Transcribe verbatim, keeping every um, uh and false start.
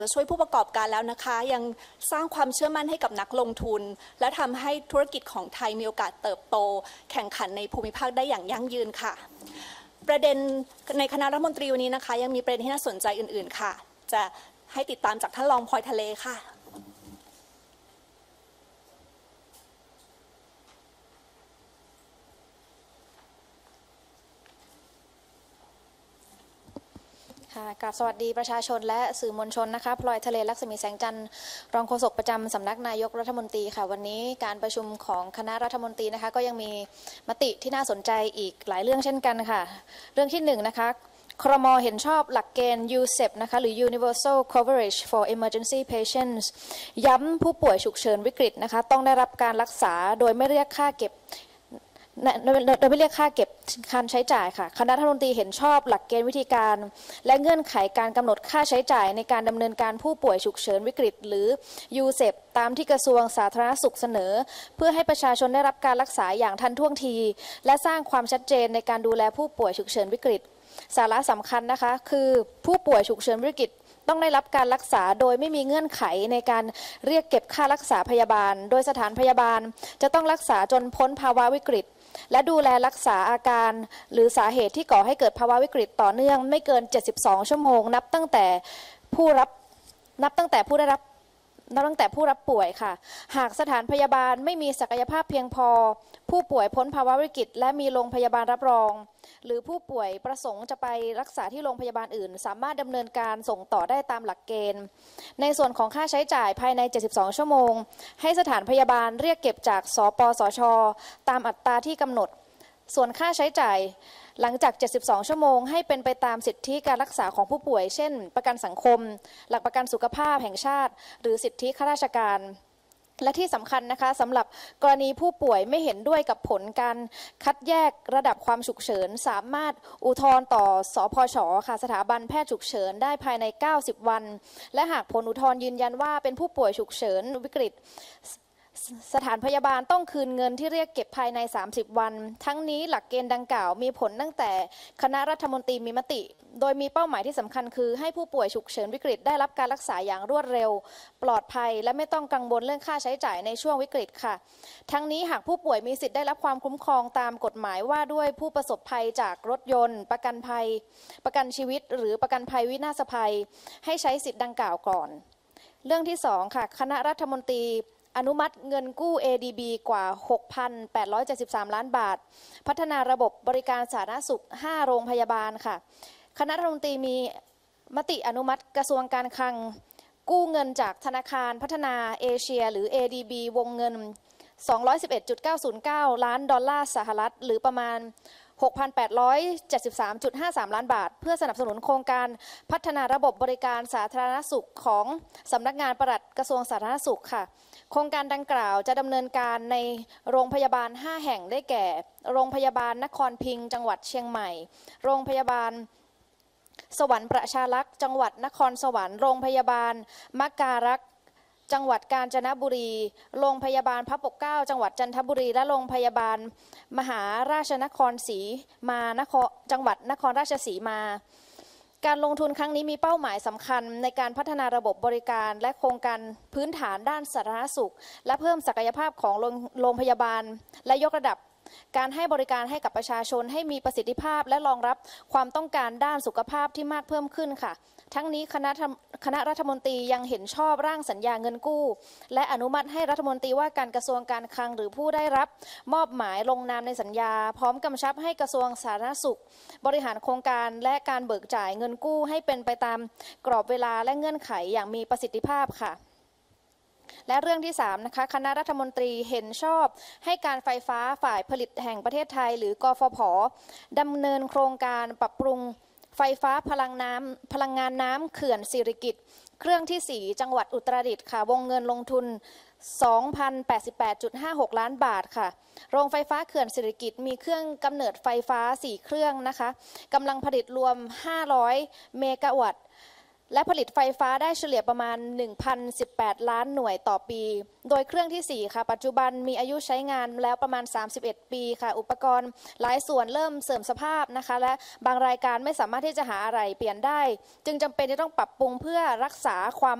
ช่วยผู้ประกอบการแล้วนะคะยังสร้างความเชื่อมั่นให้กับนักลงทุนและทำให้ธุรกิจของไทยมีโอกาสเติบโตแข่งขันในภูมิภาคได้อย่างยั่งยืนค่ะประเด็นในคณะรัฐมนตรีวันนี้นะคะยังมีประเด็นที่น่าสนใจอื่นๆค่ะจะให้ติดตามจากท่านรองพลอยทะเลค่ะค่ะกราบสวัสดีประชาชนและสื่อมวลชนนะคะพลอยทะเลลักษมีแสงจันทร์รองโฆษกประจำสำนักนายกรัฐมนตรีค่ะวันนี้การประชุมของคณะรัฐมนตรีนะคะก็ยังมีมติที่น่าสนใจอีกหลายเรื่องเช่นกันค่ะเรื่องที่หนึ่งนะคะครม.เห็นชอบหลักเกณฑ์ ยู เซป นะคะหรือ Universal Coverage for Emergency Patients ย้ำผู้ป่วยฉุกเฉินวิกฤตนะคะต้องได้รับการรักษาโดยไม่เรียกค่าเก็บโดยไม่เรียกค่าเก็บการใช้จ่ายค่ะคณะรัฐมนตรีเห็นชอบหลักเกณฑ์วิธีการและเงื่อนไขการกำหนดค่าใช้จ่ายในการดำเนินการผู้ป่วยฉุกเฉินวิกฤตหรือ ยู เซป ตามที่กระทรวงสาธารณสุขเสนอเพื่อให้ประชาชนได้รับการรักษาอย่างทันท่วงทีและสร้างความชัดเจนในการดูแลผู้ป่วยฉุกเฉินวิกฤตสาระสำคัญนะคะคือผู้ป่วยฉุกเฉินวิกฤตต้องได้รับการรักษาโดยไม่มีเงื่อนไขในการเรียกเก็บค่ารักษาพยาบาลโดยสถานพยาบาลจะต้องรักษาจนพ้นภาวะวิกฤตและดูแลรักษาอาการหรือสาเหตุที่ก่อให้เกิดภาวะวิกฤตต่อเนื่องไม่เกินเจ็ดสิบสองชั่วโมงนับตั้งแต่ผู้รับนับตั้งแต่ผู้ได้รับนับตั้งแต่ผู้รับป่วยค่ะหากสถานพยาบาลไม่มีศักยภาพเพียงพอผู้ป่วยพ้นภาวะวิกฤตและมีโรงพยาบาลรับรองหรือผู้ป่วยประสงค์จะไปรักษาที่โรงพยาบาลอื่นสามารถดำเนินการส่งต่อได้ตามหลักเกณฑ์ในส่วนของค่าใช้จ่ายภายในเจ็ดสิบสองชั่วโมงให้สถานพยาบาลเรียกเก็บจากสปสช.ตามอัตราที่กำหนดส่วนค่าใช้จ่ายหลังจากเจ็ดสิบสองชั่วโมงให้เป็นไปตามสิทธิการรักษาของผู้ป่วยเช่นประกันสังคมหลักประกันสุขภาพแห่งชาติหรือสิทธิข้าราชการและที่สำคัญนะคะสำหรับกรณีผู้ป่วยไม่เห็นด้วยกับผลการคัดแยกระดับความฉุกเฉินสามารถอุทธรณ์ต่อสพช.ค่ะสถาบันแพทย์ฉุกเฉินได้ภายในเก้าสิบวันและหากผลอุทธรณ์ยืนยันว่าเป็นผู้ป่วยฉุกเฉินวิกฤตสถานพยาบาลต้องคืนเงินที่เรียกเก็บภายในสามสิบวันทั้งนี้หลักเกณฑ์ดังกล่าวมีผลตั้งแต่คณะรัฐมนตรีมีมติโดยมีเป้าหมายที่สำคัญคือให้ผู้ป่วยฉุกเฉินวิกฤตได้รับการรักษาอย่างรวดเร็วปลอดภัยและไม่ต้องกังวลเรื่องค่าใช้จ่ายในช่วงวิกฤตค่ะทั้งนี้หากผู้ป่วยมีสิทธิ์ได้รับความคุ้มครองตามกฎหมายว่าด้วยผู้ประสบภัยจากรถยนต์ประกันภัยประกันชีวิตหรือประกันภัยวินาศภัยให้ใช้สิทธิ์ดังกล่าวก่อนเรื่องที่สองค่ะคณะรัฐมนตรีอนุมัติเงินกู้ เอ ดี บี กว่า หกพันแปดร้อยเจ็ดสิบสาม ล้านบาทพัฒนาระบบบริการสาธารณสุขห้าโรงพยาบาลค่ะคณะรัฐมนตรีมีมติอนุมัติกระทรวงการคลังกู้เงินจากธนาคารพัฒนาเอเชียหรือ เอ ดี บี วงเงิน สองร้อยสิบเอ็ดจุดเก้าศูนย์เก้า ล้านดอลลาร์สหรัฐหรือประมาณ หกพันแปดร้อยเจ็ดสิบสามจุดห้าสาม ล้านบาทเพื่อสนับสนุนโครงการพัฒนาระบบบริการสาธารณสุขของสำนักงานปลัดกระทรวงสาธารณสุขค่ะโครงการดังกล่าวจะดำเนินการในโรงพยาบาลห้าแห่งได้แก่โรงพยาบาลนครพิงค์จังหวัดเชียงใหม่โรงพยาบาลสวรรค์ประชารักษ์จังหวัดนครสวรรค์โรงพยาบาลมักการักษ์จังหวัดกาญจนบุรีโรงพยาบาลพระปกเกล้าจังหวัดจันทบุรีและโรงพยาบาลมหาราชนครศรีมานครจังหวัดนครราชสีมาการลงทุนครั้งนี้มีเป้าหมายสำคัญในการพัฒนาระบบบริการและโครงการพื้นฐานด้านสาธารณสุขและเพิ่มศักยภาพของโรงพยาบาลและยกระดับการให้บริการให้กับประชาชนให้มีประสิทธิภาพและรองรับความต้องการด้านสุขภาพที่มากเพิ่มขึ้นค่ะทั้งนี้คณะคณะรัฐมนตรียังเห็นชอบร่างสัญญาเงินกู้และอนุมัติให้รัฐมนตรีว่าการกระทรวงการคลังหรือผู้ได้รับมอบหมายลงนามในสัญญาพร้อมกำชับให้กระทรวงสาธารณสุขบริหารโครงการและการเบิกจ่ายเงินกู้ให้เป็นไปตามกรอบเวลาและเงื่อนไขอย่างมีประสิทธิภาพค่ะและเรื่องที่สามนะคะคณะรัฐมนตรีเห็นชอบให้การไฟฟ้าฝ่ายผลิตแห่งประเทศไทยหรือกฟผ.ดำเนินโครงการปรับปรุงไฟฟ้าพลังน้ำพลังงานน้ำเขื่อนสิริกิติ์เครื่องที่สี่จังหวัดอุตรดิตถ์ค่ะวงเงินลงทุน สองพันแปดสิบแปดจุดห้าหก ล้านบาทค่ะโรงไฟฟ้าเขื่อนสิริกิติ์มีเครื่องกำเนิดไฟฟ้าสี่เครื่องนะคะกำลังผลิตรวมห้าร้อยเมกะวัตต์และผลิตไฟฟ้าได้เฉลี่ยประมาณ หนึ่งพันสิบแปด ล้านหน่วยต่อปี โดยเครื่องที่ สี่ค่ะปัจจุบันมีอายุใช้งานแล้วประมาณ สามสิบเอ็ด ปีค่ะอุปกรณ์หลายส่วนเริ่มเสื่อมสภาพนะคะและบางรายการไม่สามารถที่จะหาอะไรเปลี่ยนได้จึงจำเป็นจะต้องปรับปรุงเพื่อรักษาความ